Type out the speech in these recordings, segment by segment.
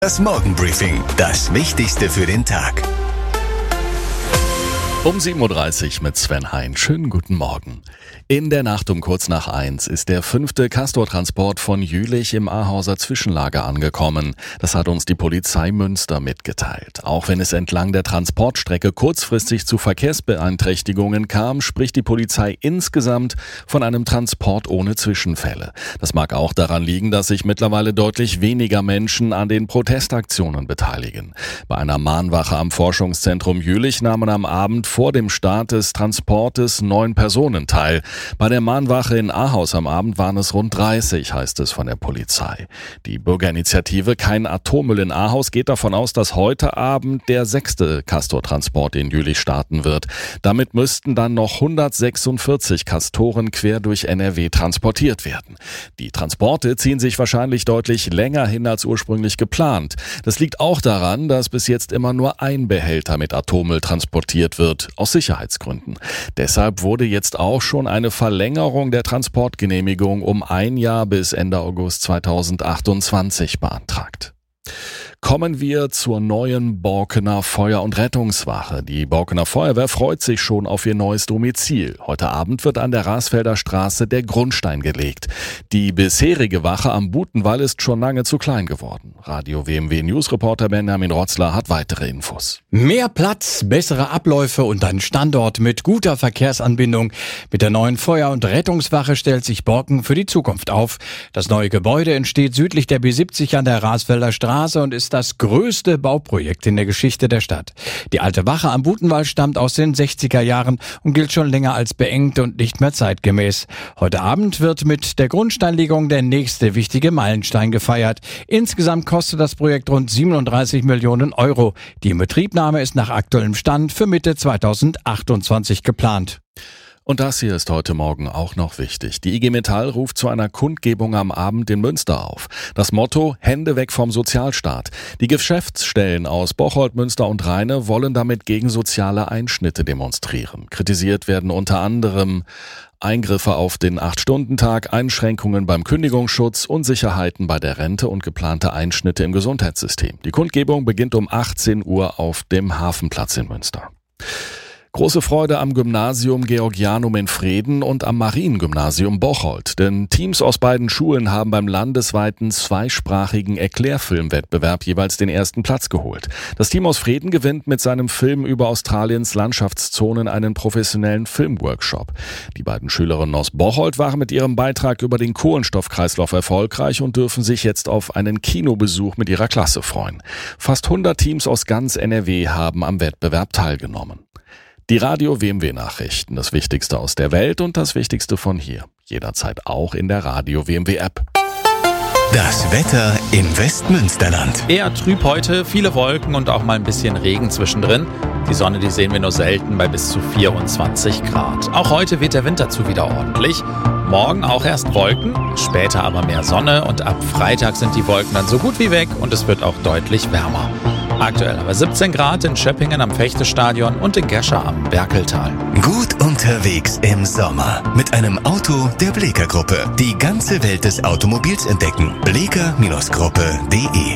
Das Morgenbriefing, das Wichtigste für den Tag. Um 7.30 Uhr mit Sven Hein. Schönen guten Morgen. In der Nacht um kurz nach 1 ist der 5. Castor-Transport von Jülich im Ahauser Zwischenlager angekommen. Das hat uns die Polizei Münster mitgeteilt. Auch wenn es entlang der Transportstrecke kurzfristig zu Verkehrsbeeinträchtigungen kam, spricht die Polizei insgesamt von einem Transport ohne Zwischenfälle. Das mag auch daran liegen, dass sich mittlerweile deutlich weniger Menschen an den Protestaktionen beteiligen. Bei einer Mahnwache am Forschungszentrum Jülich nahmen am Abend vor dem Start des Transportes 9 Personen teil. Bei der Mahnwache in Ahaus am Abend waren es rund 30, heißt es von der Polizei. Die Bürgerinitiative Kein Atommüll in Ahaus geht davon aus, dass heute Abend der 6. Castor-Transport in Jülich starten wird. Damit müssten dann noch 146 Castoren quer durch NRW transportiert werden. Die Transporte ziehen sich wahrscheinlich deutlich länger hin als ursprünglich geplant. Das liegt auch daran, dass bis jetzt immer nur ein Behälter mit Atommüll transportiert wird, aus Sicherheitsgründen. Deshalb wurde jetzt auch schon eine Verlängerung der Transportgenehmigung um ein Jahr bis Ende August 2028 beantragt. Kommen wir zur neuen Borkener Feuer- und Rettungswache. Die Borkener Feuerwehr freut sich schon auf ihr neues Domizil. Heute Abend wird an der Rasfelder Straße der Grundstein gelegt. Die bisherige Wache am Butenwall ist schon lange zu klein geworden. Radio WMW Newsreporter Benjamin Rotzler hat weitere Infos. Mehr Platz, bessere Abläufe und ein Standort mit guter Verkehrsanbindung. Mit der neuen Feuer- und Rettungswache stellt sich Borken für die Zukunft auf. Das neue Gebäude entsteht südlich der B70 an der Rasfelder Straße und ist das größte Bauprojekt in der Geschichte der Stadt. Die alte Wache am Butenwall stammt aus den 60er Jahren und gilt schon länger als beengt und nicht mehr zeitgemäß. Heute Abend wird mit der Grundsteinlegung der nächste wichtige Meilenstein gefeiert. Insgesamt kostet das Projekt rund 37 Millionen Euro. Die Inbetriebnahme ist nach aktuellem Stand für Mitte 2028 geplant. Und das hier ist heute Morgen auch noch wichtig. Die IG Metall ruft zu einer Kundgebung am Abend in Münster auf. Das Motto: Hände weg vom Sozialstaat. Die Geschäftsstellen aus Bocholt, Münster und Rheine wollen damit gegen soziale Einschnitte demonstrieren. Kritisiert werden unter anderem Eingriffe auf den 8-Stunden-Tag, Einschränkungen beim Kündigungsschutz, Unsicherheiten bei der Rente und geplante Einschnitte im Gesundheitssystem. Die Kundgebung beginnt um 18 Uhr auf dem Hafenplatz in Münster. Große Freude am Gymnasium Georgianum in Vreden und am Mariengymnasium Bocholt. Denn Teams aus beiden Schulen haben beim landesweiten zweisprachigen Erklärfilmwettbewerb jeweils den ersten Platz geholt. Das Team aus Vreden gewinnt mit seinem Film über Australiens Landschaftszonen einen professionellen Filmworkshop. Die beiden Schülerinnen aus Bocholt waren mit ihrem Beitrag über den Kohlenstoffkreislauf erfolgreich und dürfen sich jetzt auf einen Kinobesuch mit ihrer Klasse freuen. Fast 100 Teams aus ganz NRW haben am Wettbewerb teilgenommen. Die Radio WMW Nachrichten, das Wichtigste aus der Welt und das Wichtigste von hier. Jederzeit auch in der Radio WMW App. Das Wetter im Westmünsterland. Eher trüb heute, viele Wolken und auch mal ein bisschen Regen zwischendrin. Die Sonne, die sehen wir nur selten bei bis zu 24 Grad. Auch heute weht der Wind dazu wieder ordentlich. Morgen auch erst Wolken, später aber mehr Sonne und ab Freitag sind die Wolken dann so gut wie weg und es wird auch deutlich wärmer. Aktuell aber 17 Grad in Schöppingen am Fechtestadion und in Gescher am Berkeltal. Gut unterwegs im Sommer mit einem Auto der Bleeker Gruppe. Die ganze Welt des Automobils entdecken. Bleeker-Gruppe.de.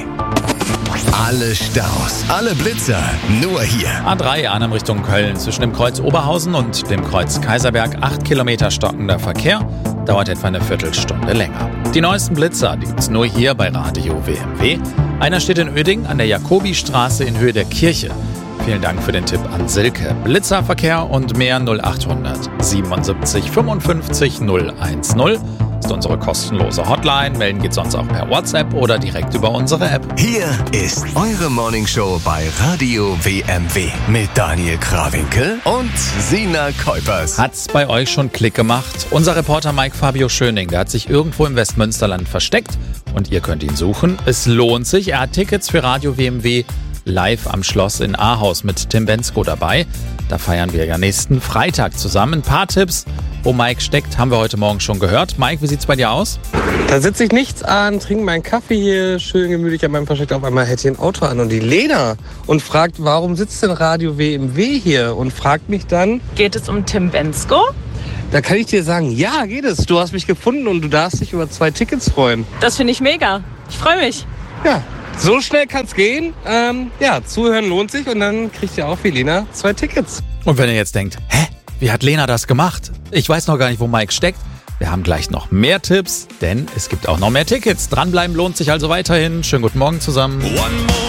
Alle Staus, alle Blitzer, nur hier. A3 Arnhem Richtung Köln zwischen dem Kreuz Oberhausen und dem Kreuz Kaiserberg 8 Kilometer stockender Verkehr. Dauert etwa eine Viertelstunde länger. Die neuesten Blitzer, die gibt's nur hier bei Radio WMW. Einer steht in Uerdingen an der Jakobistraße in Höhe der Kirche. Vielen Dank für den Tipp an Silke. Blitzerverkehr und mehr 0800 77 55 010 ist unsere kostenlose Hotline. Melden geht sonst auch per WhatsApp oder direkt über unsere App. Hier ist eure Morningshow bei Radio WMW mit Daniel Krawinkel und Sina Kuipers. Hat's bei euch schon Klick gemacht? Unser Reporter Mike Fabio Schöning, der hat sich irgendwo im Westmünsterland versteckt und ihr könnt ihn suchen. Es lohnt sich. Er hat Tickets für Radio WMW live am Schloss in Ahaus mit Tim Bensko dabei. Da feiern wir ja nächsten Freitag zusammen. Ein paar Tipps, wo Mike steckt, haben wir heute Morgen schon gehört. Mike, wie sieht's bei dir aus? Da sitze ich nichts an, trinke meinen Kaffee hier, schön gemütlich an meinem Versteck. Auf einmal hält hier ein Auto an und die Lena und fragt, warum sitzt denn Radio WMW hier? Und fragt mich dann... Geht es um Tim Bensko? Da kann ich dir sagen, ja, geht es. Du hast mich gefunden und du darfst dich über 2 Tickets freuen. Das finde ich mega. Ich freue mich. Ja, So schnell kann's gehen. Zuhören lohnt sich und dann kriegt ihr auch wie Lena 2 Tickets. Und wenn ihr jetzt denkt, wie hat Lena das gemacht? Ich weiß noch gar nicht, wo Mike steckt. Wir haben gleich noch mehr Tipps, denn es gibt auch noch mehr Tickets. Dranbleiben lohnt sich also weiterhin. Schönen guten Morgen zusammen.